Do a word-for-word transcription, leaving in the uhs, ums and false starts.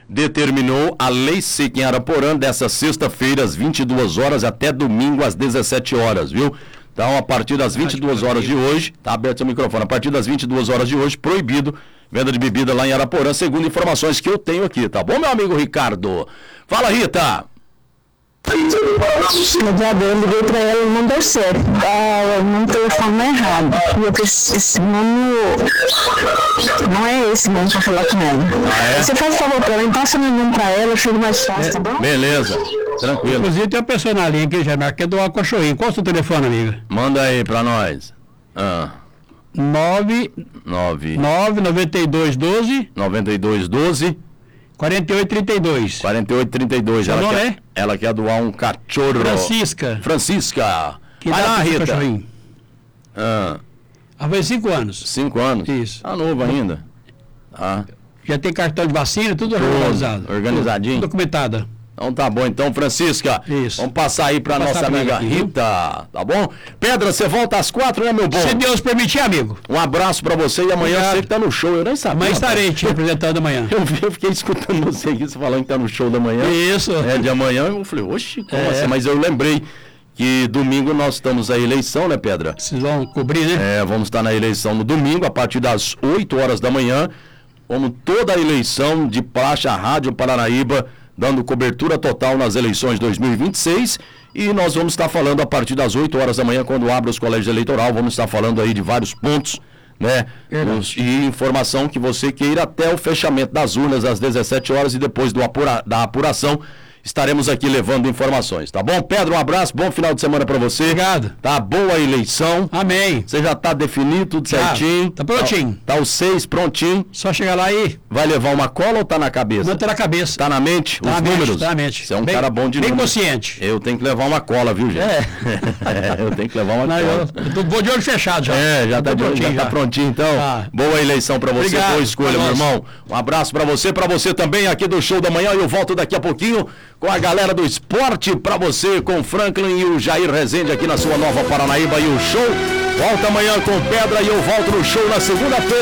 determinou a Lei Seca em Araporã dessa sexta-feira às vinte e duas horas até domingo às dezessete horas, viu? Então, a partir das vinte e duas horas de hoje, tá aberto seu microfone, a partir das vinte e duas horas de hoje, proibido venda de bebida lá em Araporã, segundo informações que eu tenho aqui, tá bom, meu amigo Ricardo? Fala, Rita! No dia dele, liguei pra ela e não deu certo. Ah, o telefone é errado. E eu preciso, esse número não é esse mesmo pra falar com ela. Ah, é? Você faz favor pra ela, passa o meu nome pra ela, fica mais fácil, tá bom? Beleza, tranquilo. Inclusive tem uma pessoa na linha aqui, já quer doar um cachorrinho. Qual é o seu telefone, amiga? Manda aí pra nós. Ah. nove nove nove nove dois doze noventa e dois doze quarenta e oito trinta e dois. quarenta e oito trinta e dois. Ela, não quer, é? ela quer doar um cachorro. Francisca. Francisca. Que Vai dá lá, pro Rita. cachorrinho? Ah, Ela faz cinco anos. cinco anos? Isso. Tá novo ainda. Ah, Já tem cartão de vacina, tudo organizado. organizadinho. Tudo documentada. então tá bom. Então, Francisca, Isso. vamos passar aí pra Vou nossa passar pra amiga ela aqui, viu? Rita, tá bom? Pedra, você volta às quatro, né, meu bom? Se Deus permitir, amigo. Um abraço pra você e amanhã Obrigado. você que tá no show, eu nem sabia. Amanhã rapaz. estarei te representando amanhã. Eu, vi, eu fiquei escutando você aqui, você falando que tá no show da manhã. Isso. É, de amanhã, eu falei, oxe, como É. assim? Mas eu lembrei que domingo nós estamos à eleição, né, Pedra? Vocês vão cobrir, né? É, vamos estar na eleição no domingo, a partir das oito horas da manhã, como toda a eleição de praxe, a Rádio Paranaíba, dando cobertura total nas eleições dois mil e vinte e seis, e nós vamos estar falando a partir das oito horas da manhã, quando abre os colégios eleitorais, vamos estar falando aí de vários pontos, né? Nos, e informação que você queira até o fechamento das urnas às dezessete horas e depois do apura, da apuração, estaremos aqui levando informações, tá bom? Pedro, um abraço, bom final de semana pra você. Obrigado. Tá boa a eleição. Amém. Você já tá definido tudo Já, certinho? tá prontinho. Tá, tá os seis prontinho. Só chegar lá e Vai levar uma cola ou tá na cabeça? não ter na cabeça. Tá na mente? Tá os na mente, números? tá na mente. Você é um Bem- cara bom de bem números. consciente. Eu tenho que levar uma cola, viu, gente? É. É, eu tenho que levar uma Não, cola. eu, eu tô, vou de olho fechado já. É, já tá, Tô de- prontinho já tá prontinho, então. Tá. Boa eleição pra você, Obrigado. boa escolha, Pra meu nós. irmão. Um abraço pra você, pra você também aqui do Show da Manhã. Eu volto daqui a pouquinho com a galera do esporte pra você, com o Franklin e o Jair Rezende aqui na sua Nova Paranaíba e o show. Volta amanhã com Pedra e eu volto no show na segunda-feira.